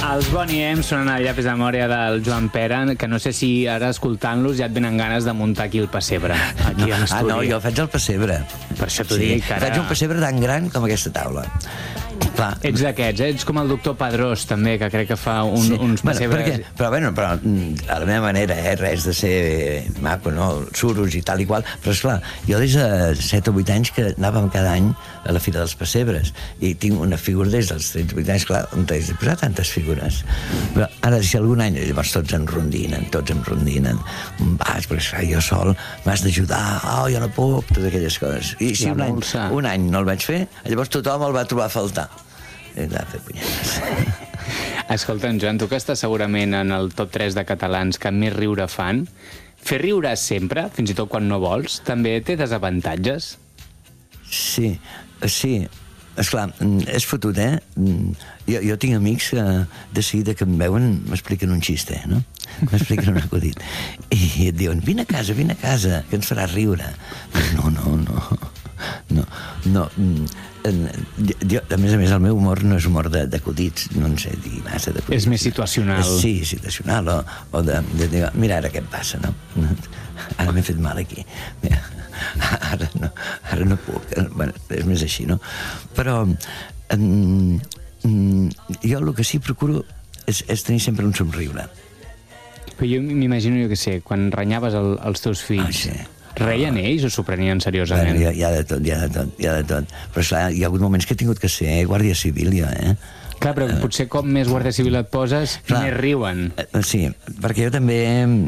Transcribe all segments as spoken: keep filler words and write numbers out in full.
Els Bonnie M sonen al llapis de memòria del Joan Pere, que no sé si ara escoltant-los ja et venen ganes de muntar aquí el pessebre, aquí a l'estudi. Ah, no, jo faig el pessebre. Per això t'ho Sí, dic, que ara... faig un pessebre tan gran com aquesta taula. Clar. Ets d'aquests, eh? Ets com el doctor Padrós, també, que crec que fa un, Sí. uns Bueno, pessebres... perquè, però, bueno, però a la meva manera, eh, res de ser maco, no? Suros i tal i qual. Però, esclar, jo des de set o vuit anys que anàvem cada any a la Fira dels Pessebres i tinc una figura des dels tretze o vuit anys, clar, on he de posar tantes figures. Però ara, si algun any, llavors tots em rondinen, tots em rondinen. Vaig, però esclar, jo sol m'has d'ajudar, oh, jo no puc, totes aquelles coses. I si un any, un any no el vaig fer, llavors tothom el va trobar a faltar. I va fer punyetes. Escolta'm, Joan, tu que estàs segurament en el top tres de catalans que més riure fan, fer riure sempre, fins i tot quan no vols, també té desavantatges? Sí, sí. Esclar, és fotut, eh? Jo, jo tinc amics que de seguida que em veuen m'expliquen un xiste, no? M'expliquen un acudit. I et diuen, vine a casa, vine a casa, que ens farà riure. No, no, no. No, no. Jo, a més a més, el meu humor no és humor d'acudits, no en sé dir massa d'acudits. És més situacional. Sí, situacional, o, o de, de dir, mira ara què em passa, no? Ara m'he fet mal aquí. Mira, ara no, ara no puc. Bueno, és més així, no? Però um, jo el que sí procuro és, és tenir sempre un somriure. Però jo m'imagino, jo què sé, quan renyaves el, els teus fills... Ah, sí. Reien ells o s'ho prenien seriosament? Bueno, hi, ha, hi ha de tot, hi ha de tot, hi ha de tot. Però esclar, hi ha hagut moments que he tingut que ser guàrdia civil, jo, eh? Clar, però uh, potser com més guàrdia civil et poses, clar, més riuen. Uh, sí, perquè jo també...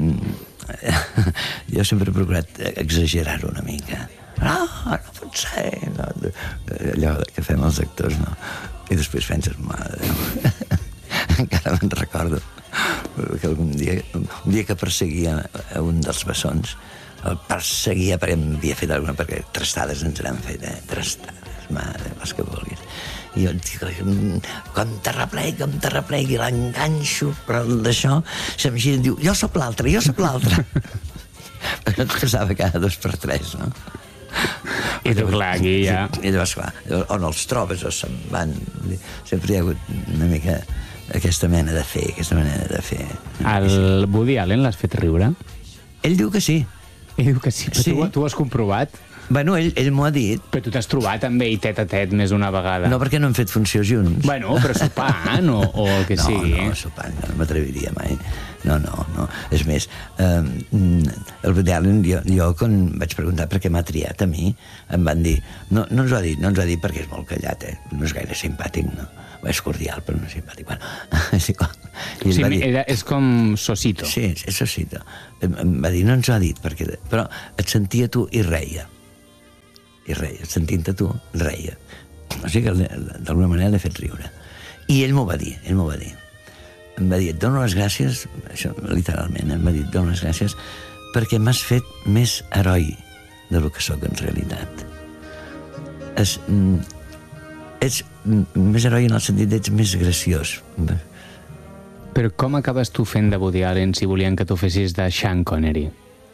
jo sempre he procurat exagerar-ho una mica. No, no pot ser. No. Allò que fem els actors, no? I després penses, mare de Déu. Encara me'n recordo que algun dia, un dia que perseguia un dels bessons, el perseguia perquè m'havia fet alguna... perquè trastades ens n'han fet, eh? Trastades, mare, les que vulguis. I jo dic, com te replegui, com te replegui, l'enganxo, però d'això se'm gira i diu, jo sóc l'altre, jo sóc l'altre. Però et passava cada dos per tres, no? I tu, clar, aquí ja... I llavors, clar, on els trobes o se'n van... Sempre hi ha hagut una mica aquesta mena de fer, aquesta manera de fer. El Woody Allen l'has fet riure? Ell diu que sí. Ell diu que sí, però sí. Tu, tu ho has comprovat? Bueno, ell, ell m'ho ha dit. Però tu t'has trobat amb ell tet a tet més d'una vegada. No, perquè no hem fet funció junts. Bueno, però sopant o, o el que no, sigui. No, no, sopant, no m'atreviria mai. No, no, no. És més, eh, el Woody Allen, jo, jo quan vaig preguntar per què m'ha triat a mi, em van dir, no, no ens ho ha dit, no ens ho ha dit perquè és molt callat, eh? No és gaire simpàtic, no? És cordial, però no és simpàtic. Bueno, és igual. I sí, dir, era, és com Sosito. Sí, és Sosito. Em, em va dir, no ens ho ha dit, perquè... però et sentia tu i reia. I reia, sentint-te tu, reia. O sigui que d'alguna manera l'he fet riure. I ell m'ho va dir, ell m'ho va dir. Em va dir, et dono les gràcies, això literalment, em va dir, et dono les gràcies perquè m'has fet més heroi del que sóc en realitat. És, ets més heroi en el sentit d'ets més graciós. Però com acabes tu fent de Woody Allen si volien que tu fessis de Sean Connery?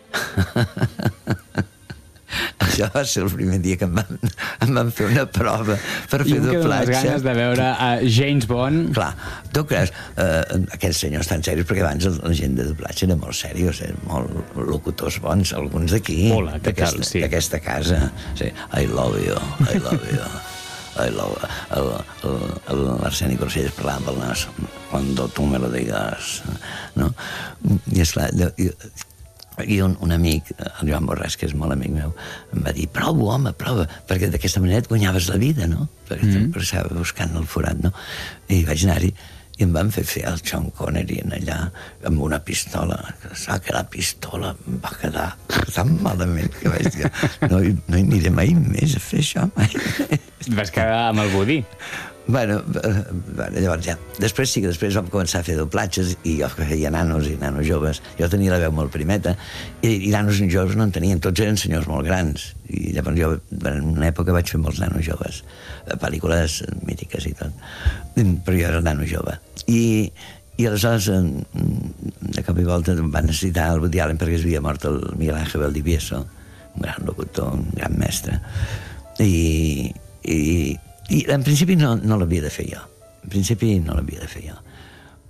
Això va ser el primer dia que em van, em van fer una prova per fer doblatge. I em queden les ganes de veure a James Bond. Clar, tu creus, eh, aquests senyors tan serios, perquè abans la gent de doblatge era molt serios, eren molt locutors bons, alguns d'aquí, Hola, què tal? Sí. D'aquesta casa. Sí, I love you, I love you. I love you. L'Arsènic Orcelles parlava amb el nas, cuando tu me lo digas. No? I esclar, jo... I un, un amic, el Joan Borràs, que és molt amic meu, em va dir, prova, home, prova, perquè d'aquesta manera et guanyaves la vida, no? Perquè mm. estava buscant el forat, no? I vaig anar-hi, i em van fer fer el Sean Connery allà, amb una pistola. Saps que la pistola em va quedar tan malament que vaig dir, no, no hi aniré mai més a fer això, mai. Vas quedar amb el Woody? Bueno, bueno, llavors ja. Després sí que després vam començar a fer doblatges i jo feia nanos i nanos joves. Jo tenia la veu molt primeta i, i nanos i joves no en tenien, tots eren senyors molt grans. I llavors jo en una època vaig fer molts nanos joves, pel·lícules mítiques i tot. Però jo era nano jove. I, i aleshores, de cop i volta, van necessitar el Woody Allen perquè es havia mort el Miguel Ángel Valdivieso, un gran locutor, un gran mestre. I... i I en principi no, no l'havia de fer jo. En principi no l'havia de fer jo.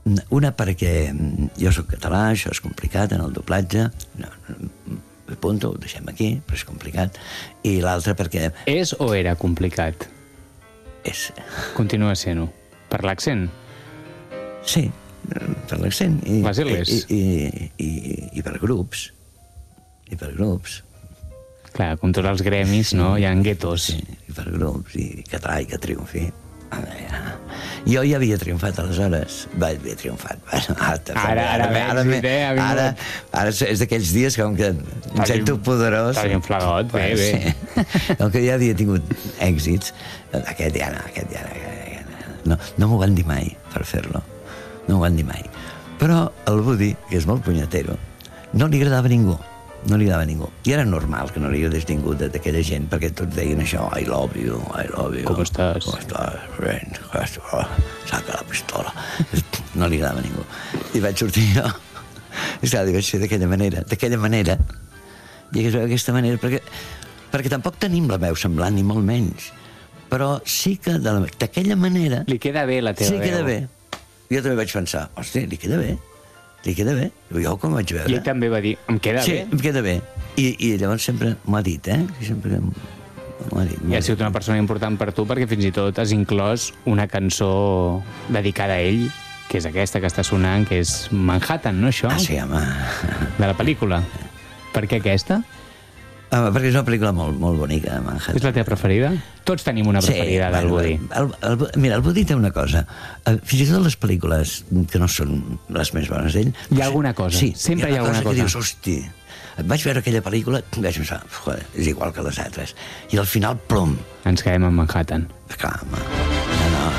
Una perquè jo soc català, això és complicat en el doblatge, no, no, punto, ho deixem aquí, però és complicat. I l'altra perquè... És o era complicat? És. Continua sent-ho. Per l'accent? Sí, per l'accent. I, Basilis. I, i, i, i per grups. I per grups. Clar, com tots els gremis, no? Hi ha guetos. Sí, i per grups, i català, i que triomfi. Jo ja havia triomfat aleshores. Va, havia triomfat. Bueno, ara, ara, ara, ara, ara, ara, ara, ara és d'aquells dies com que em sento poderós. T'has inflagot, bé, bé. Sí. Com que ja havia tingut èxits, aquest ja no, aquest ja no. No, no m'ho van dir mai per fer-lo. No m'ho van dir mai. Però el Woody, que és molt punyetero, no li agradava a ningú. No li agradava a ningú. I era normal que no li agradés ningú d'aquella gent, perquè tots deien això, I love you, I love you. Com estàs? Com estàs? Ben, oh, saca la pistola. No li agradava a ningú. I vaig sortir jo. I clar, vaig fer d'aquella manera, d'aquella manera. I d'aquesta manera, perquè, perquè tampoc tenim la veu semblant, ni molt menys. Però sí que d'aquella manera... Li queda bé la teva veu. Sí, queda veu. bé. Jo també vaig pensar, hòstia, li queda bé. Li queda bé. Jo com vaig veure... I ell també va dir, em queda sí, bé. Sí, em queda bé. I, I llavors sempre m'ho ha dit, eh? Sempre m'ho ha dit. I ha sigut una persona important per tu perquè fins i tot has inclòs una cançó dedicada a ell, que és aquesta que està sonant, que és Manhattan, no això? Ah, sí, home. De la pel·lícula. Per què aquesta? Home, perquè és una pel·lícula molt, molt bonica, Manhattan. És la teva preferida? Tots tenim una preferida sí, del Woody. El, el, el, mira, el Woody té una cosa. Fins i tot les pel·lícules que no són les més bones d'ell... Hi ha alguna cosa. Sí, sempre hi ha, hi ha alguna cosa. Que dius, hosti, vaig veure aquella pel·lícula i vaig pensar, joder, és igual que les altres. I al final, plom. Ens quedem en Manhattan. Clar, home. No, no.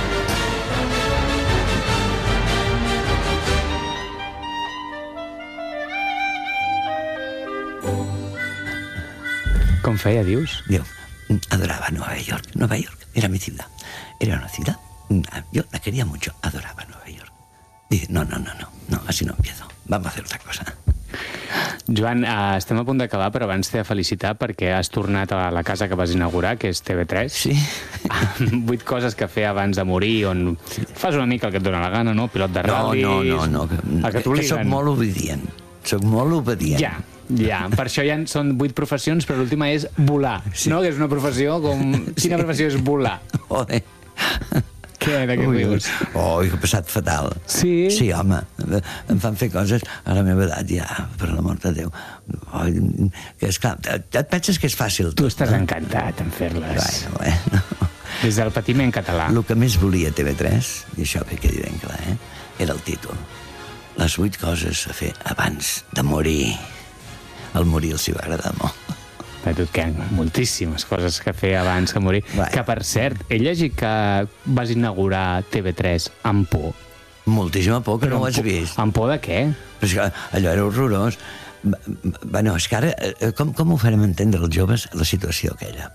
Com feia, dius? Diu, adoraba Nueva York. Nueva York era mi ciudad. Era una ciudad. Yo la quería mucho. Adoraba Nueva York. Dice, no, no, no, no. No, así no empiezo. Vamos a hacer otra cosa. Joan, eh, estem a punt d'acabar, però abans t'he de felicitar perquè has tornat a la casa que vas inaugurar, que és T V tres. Sí. Vuit coses que fer abans de morir, on fas una mica el que et dona la gana, no? Pilot de ral·lis... No, no, no. no. El que que soc molt obedient. Soc molt obedient. Ja, ja. Per això ja són vuit professions, però l'última és volar, sí. No? Que és una professió com... Quina professió és volar? Joder. Què, de què rius? Oh, he passat fatal. Sí? Sí, home. Em fan fer coses a la meva edat, ja, per l'amor de Déu. Oh, que és clar, et penses que és fàcil. Tu estàs no? encantat en fer-les. Bueno, bueno. Des del patiment català. El que més volia T V tres, i això que quedi ben clar, eh, era el títol. Les vuit coses a fer abans de morir. El morir els hi va agradar molt. A tu et queden moltíssimes coses que fer abans que morir. Vai. Que, per cert, he llegit que vas inaugurar T V tres amb por. Moltíssima por, que Però no ho has por, vist. Amb por de què? Però és que allò era horrorós. Bueno, és que ara, com, com ho farem entendre els joves la situació aquella?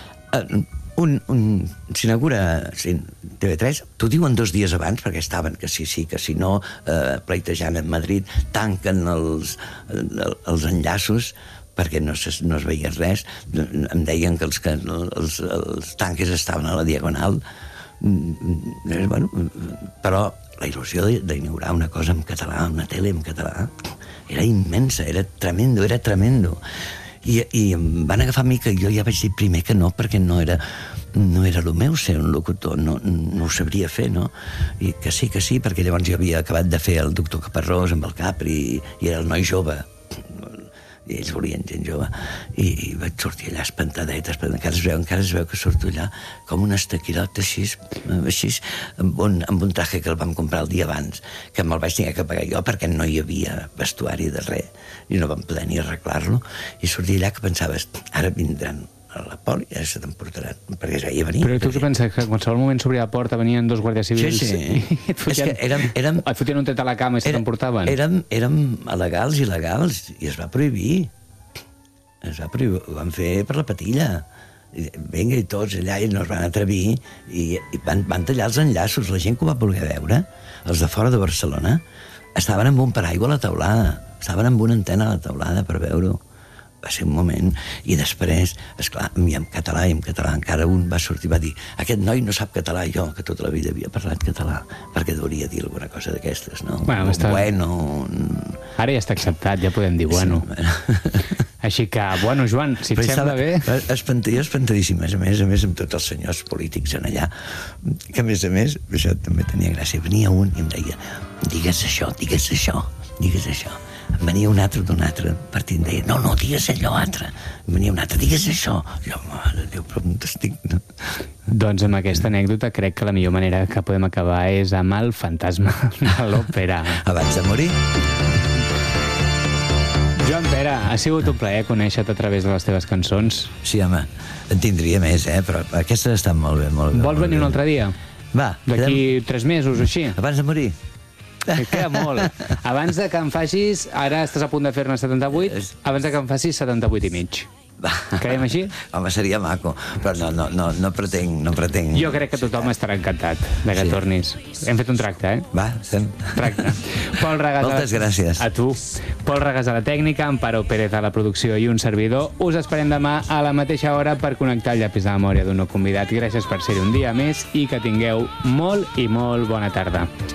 Un, un, s'inaugura sí, T V tres, t'ho diuen dos dies abans, perquè estaven que sí, sí, que si no, eh, pleitejant a Madrid, tanquen els, els enllaços, perquè no es, no es veia res. Em deien que els, que els, els tanques estaven a la diagonal. Bueno, però la il·lusió d'inaugurar una cosa en català, una tele en català, era immensa, era tremendo, era tremendo. I, i em van agafar a mi que jo ja vaig dir primer que no, perquè no era, no era el meu ser un locutor, no, no ho sabria fer, no? I que sí, que sí, perquè llavors jo havia acabat de fer el doctor Caparrós amb el Capri, i era el noi jove, i ells volien gent jove, i, i vaig sortir allà espantadet, espantadet. Encara es veu, encara es veu que surto allà com un estaquirot així, així amb, un, amb un traje que el vam comprar el dia abans, que me'l vaig tenir que pagar jo perquè no hi havia vestuari de res, i no vam poder ni arreglar-lo, i sortir allà que pensaves, ara vindran a la poli, ja se t'emportaran, perquè ja hi venir. Però tu què penses, que en qualsevol moment s'obria la porta, venien dos guàrdies civils... Sí, sí. I et fotien, és que érem, érem, et fotien un tret a la cama i se t'emportaven? Érem, érem alegals i legals, i es va prohibir. Es va prohibir, ho van fer per la patilla. Vinga, i tots allà, i no es van atrevir, i, i van, van tallar els enllaços. La gent que ho va voler veure, els de fora de Barcelona, estaven amb un paraigua a la teulada, estaven amb una antena a la teulada per veure-ho. va ser un moment, i després, esclar, i en català, i en català encara un va sortir i va dir, aquest noi no sap català, jo, que tota la vida havia parlat català, perquè hauria dir alguna cosa d'aquestes, no? Bueno, està... bueno... Ara ja està acceptat, ja podem dir bueno. Sí, bueno. Així que, bueno, Joan, si et però sembla estava, bé... Espantaria, espantadíssim, a més a més, amb tots els senyors polítics en allà, que a més a més, això també tenia gràcia, venia un i em deia, digues això, digues això, digues això. Em venia un altre d'un altre partit, em deia, no, no, digues allò altre. Em venia un altre, digues això. Jo, mare, Déu, però on estic? No? Doncs amb aquesta anècdota crec que la millor manera que podem acabar és amb el fantasma de l'òpera. Abans de morir. Joan Pera, ha sigut un plaer conèixer-te a través de les teves cançons. Sí, home, en tindria més, eh? Però aquestes estan molt bé, molt bé. Vols venir un altre dia? Va. D'aquí quedem... tres mesos o així? Abans de morir. Et queda molt. Abans de que em facis... Ara estàs a punt de fer-ne setanta-vuit, abans de que em facis setanta-vuit i mig. Quedem així? Home, seria maco, però no, no, no, no pretenc, no pretenc... Jo crec que tothom estarà encantat de que sí. tornis. Hem fet un tracte, eh? Va, fem. Tracte. Pol Regàs... Moltes a... gràcies. A tu. Pol Regàs a la tècnica, Amparo Pérez a la producció i un servidor. Us esperem demà a la mateixa hora per connectar el llapis de memòria d'un nou convidat. Gràcies per ser-hi un dia més i que tingueu molt i molt bona tarda.